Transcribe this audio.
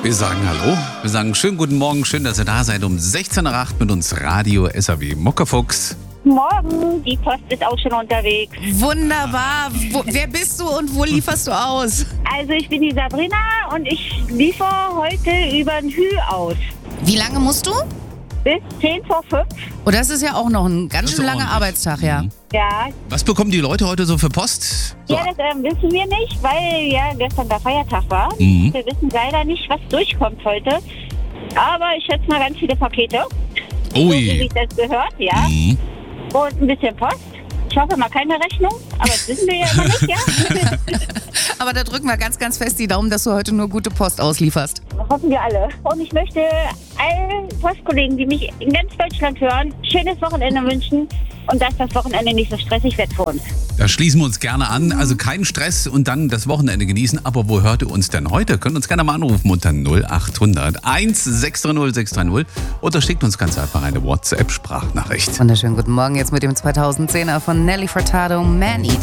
Wir sagen Hallo, wir sagen schönen guten Morgen, schön, dass ihr da seid. Um 16.08 Uhr mit uns Radio SAW Muckefuchs. Morgen, die Post ist auch schon unterwegs. Wunderbar. Wer bist du und wo lieferst du aus? Also ich bin die Sabrina und ich liefere heute über ein Hü aus. Wie lange musst du? Bis 10 vor 5. Oh, das ist ja auch noch ein ganz Das ist schön langer ordentlich. Arbeitstag, ja. Ja, Was bekommen die Leute heute so für Post? So, ja, das wissen wir nicht, weil ja gestern der Feiertag war. Mhm. Wir wissen leider nicht, was durchkommt heute. Aber ich schätze mal ganz viele Pakete. So wie ui. sich das gehört, ja. Mhm. Und ein bisschen Post. Ich hoffe mal keine Rechnung, aber das wissen wir ja immer nicht, ja. Aber da drücken wir ganz, ganz fest die Daumen, dass du heute nur gute Post auslieferst. Hoffen wir alle. Und ich möchte allen Postkollegen, die mich in ganz Deutschland hören, schönes Wochenende wünschen und dass das Wochenende nicht so stressig wird für uns. Da schließen wir uns gerne an. Also keinen Stress und dann das Wochenende genießen. Aber wo hört ihr uns denn heute? Könnt uns gerne mal anrufen unter 0800 1630 630 oder schickt uns ganz einfach eine WhatsApp-Sprachnachricht. Wunderschönen guten Morgen jetzt mit dem 2010er von Nelly Furtado, Man Eater.